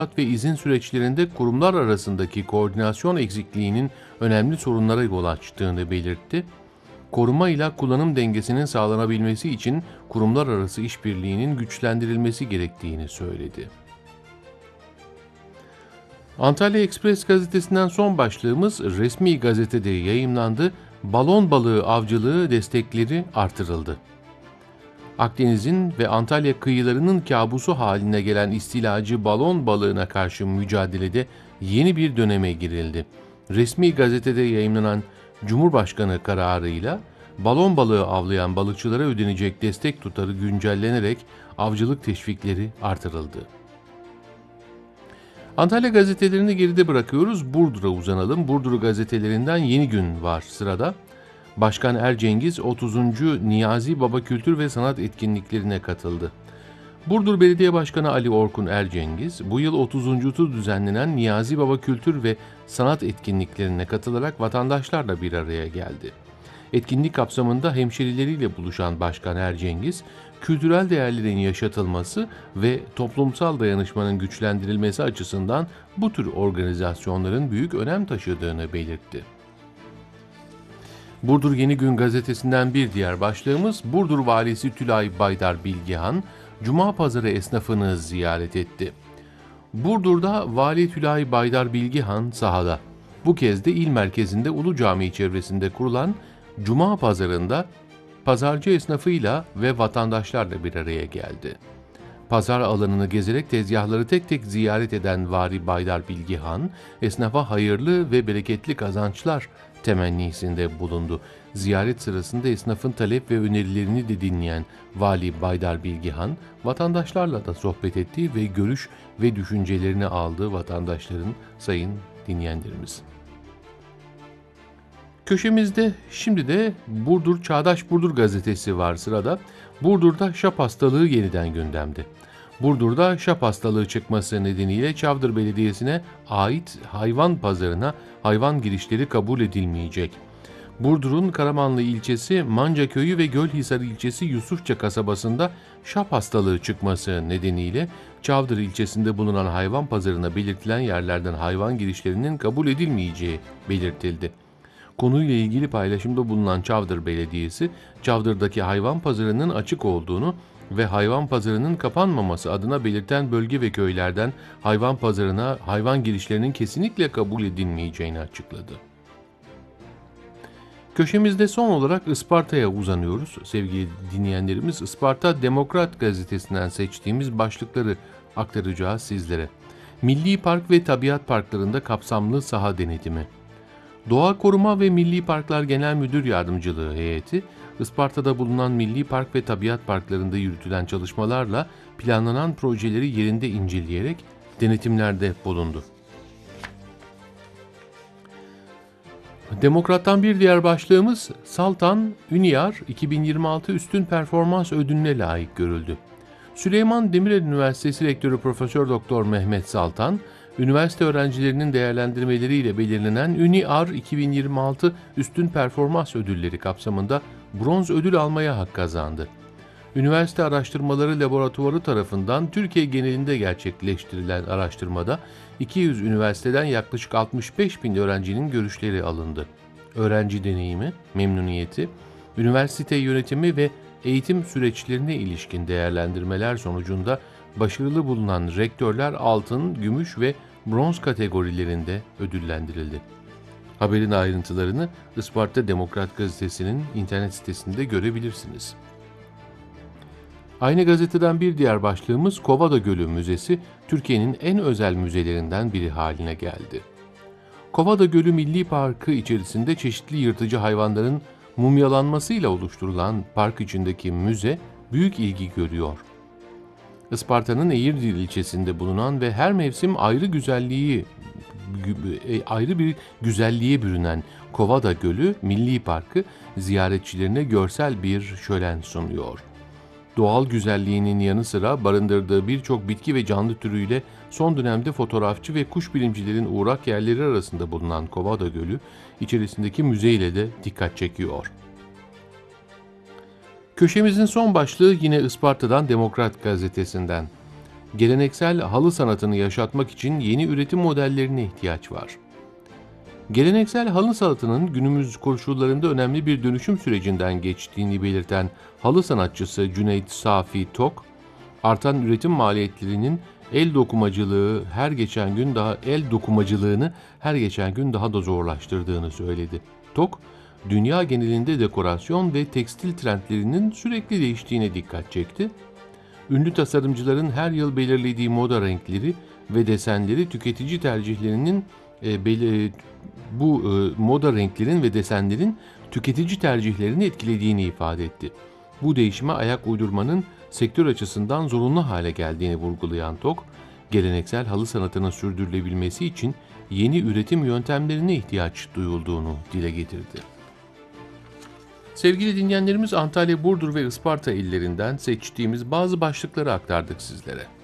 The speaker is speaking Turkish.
ve izin süreçlerinde kurumlar arasındaki koordinasyon eksikliğinin önemli sorunlara yol açtığını belirtti. Koruma ile kullanım dengesinin sağlanabilmesi için kurumlar arası işbirliğinin güçlendirilmesi gerektiğini söyledi. Antalya Express gazetesinden son başlığımız resmi gazetede yayımlandı. Balon balığı avcılığı destekleri artırıldı. Akdeniz'in ve Antalya kıyılarının kabusu haline gelen istilacı balon balığına karşı mücadelede yeni bir döneme girildi. Resmi gazetede yayımlanan Cumhurbaşkanı kararıyla balon balığı avlayan balıkçılara ödenecek destek tutarı güncellenerek avcılık teşvikleri artırıldı. Antalya gazetelerini geride bırakıyoruz, Burdur'a uzanalım. Burdur gazetelerinden Yeni Gün var sırada. Başkan Ercengiz 30. Niyazi Baba Kültür ve Sanat etkinliklerine katıldı. Burdur Belediye Başkanı Ali Orkun Ercengiz, bu yıl 30.'su düzenlenen Niyazi Baba Kültür ve Sanat etkinliklerine katılarak vatandaşlarla bir araya geldi. Etkinlik kapsamında hemşerileriyle buluşan Başkan Ercengiz, kültürel değerlerin yaşatılması ve toplumsal dayanışmanın güçlendirilmesi açısından bu tür organizasyonların büyük önem taşıdığını belirtti. Burdur Yeni Gün gazetesinden bir diğer başlığımız Burdur Valisi Tülay Baydar Bilgehan, Cuma Pazarı esnafını ziyaret etti. Burdur'da Vali Tülay Baydar Bilgehan sahada. Bu kez de il merkezinde Ulu Cami çevresinde kurulan Cuma Pazarı'nda pazarcı esnafıyla ve vatandaşlarla bir araya geldi. Pazar alanını gezerek tezgahları tek tek ziyaret eden Vali Baydar Bilgehan, esnafa hayırlı ve bereketli kazançlar temennisinde bulundu. Ziyaret sırasında esnafın talep ve önerilerini de dinleyen Vali Baydar Bilgehan, vatandaşlarla da sohbet etti ve görüş ve düşüncelerini aldı vatandaşların, sayın dinleyenlerimiz. Köşemizde şimdi de Çağdaş Burdur gazetesi var sırada. Burdur'da şap hastalığı yeniden gündemde. Burdur'da şap hastalığı çıkması nedeniyle Çavdır Belediyesi'ne ait hayvan pazarına hayvan girişleri kabul edilmeyecek. Burdur'un Karamanlı ilçesi Mancaköy'ü ve Gölhisar ilçesi Yusufça kasabasında şap hastalığı çıkması nedeniyle Çavdır ilçesinde bulunan hayvan pazarına belirtilen yerlerden hayvan girişlerinin kabul edilmeyeceği belirtildi. Konuyla ilgili paylaşımda bulunan Çavdır Belediyesi, Çavdır'daki hayvan pazarının açık olduğunu ve hayvan pazarının kapanmaması adına belirten bölge ve köylerden hayvan pazarına hayvan girişlerinin kesinlikle kabul edilmeyeceğini açıkladı. Köşemizde son olarak Isparta'ya uzanıyoruz. Sevgili dinleyenlerimiz, Isparta Demokrat gazetesinden seçtiğimiz başlıkları aktaracağız sizlere. Milli Park ve Tabiat Parklarında kapsamlı saha denetimi. Doğa Koruma ve Milli Parklar Genel Müdür Yardımcılığı heyeti, Isparta'da bulunan milli park ve tabiat parklarında yürütülen çalışmalarla planlanan projeleri yerinde inceleyerek denetimlerde bulundu. Demokrat'tan bir diğer başlığımız Saltan Üniar 2026 Üstün Performans Ödülü'ne layık görüldü. Süleyman Demirel Üniversitesi Rektörü Profesör Doktor Mehmet Saltan, üniversite öğrencilerinin değerlendirmeleriyle belirlenen Üniar 2026 Üstün Performans Ödülleri kapsamında bronz ödül almaya hak kazandı. Üniversite Araştırmaları Laboratuvarı tarafından Türkiye genelinde gerçekleştirilen araştırmada 200 üniversiteden yaklaşık 65 bin öğrencinin görüşleri alındı. Öğrenci deneyimi, memnuniyeti, üniversite yönetimi ve eğitim süreçlerine ilişkin değerlendirmeler sonucunda başarılı bulunan rektörler altın, gümüş ve bronz kategorilerinde ödüllendirildi. Haberin ayrıntılarını Isparta Demokrat Gazetesi'nin internet sitesinde görebilirsiniz. Aynı gazeteden bir diğer başlığımız Kovada Gölü Müzesi, Türkiye'nin en özel müzelerinden biri haline geldi. Kovada Gölü Milli Parkı içerisinde çeşitli yırtıcı hayvanların mumyalanmasıyla oluşturulan park içindeki müze büyük ilgi görüyor. Isparta'nın Eğirdir ilçesinde bulunan ve her mevsim ayrı bir güzelliğe bürünen Kovada Gölü Milli Parkı ziyaretçilerine görsel bir şölen sunuyor. Doğal güzelliğinin yanı sıra barındırdığı birçok bitki ve canlı türüyle son dönemde fotoğrafçı ve kuş bilimcilerin uğrak yerleri arasında bulunan Kovada Gölü, içerisindeki müzeyle de dikkat çekiyor. Köşemizin son başlığı yine Isparta'dan Demokrat Gazetesi'nden. Geleneksel halı sanatını yaşatmak için yeni üretim modellerine ihtiyaç var. Geleneksel halı sanatının günümüz koşullarında önemli bir dönüşüm sürecinden geçtiğini belirten halı sanatçısı Cüneyt Safi Tok, artan üretim maliyetlerinin el dokumacılığını her geçen gün daha da zorlaştırdığını söyledi. Tok, dünya genelinde dekorasyon ve tekstil trendlerinin sürekli değiştiğine dikkat çekti. Ünlü tasarımcıların her yıl belirlediği moda renkleri ve desenleri tüketici tercihlerinin moda renklerin ve desenlerin tüketici tercihlerini etkilediğini ifade etti. Bu değişime ayak uydurmanın sektör açısından zorunlu hale geldiğini vurgulayan Tok, geleneksel halı sanatının sürdürülebilmesi için yeni üretim yöntemlerine ihtiyaç duyulduğunu dile getirdi. Sevgili dinleyenlerimiz, Antalya, Burdur ve Isparta illerinden seçtiğimiz bazı başlıkları aktardık sizlere.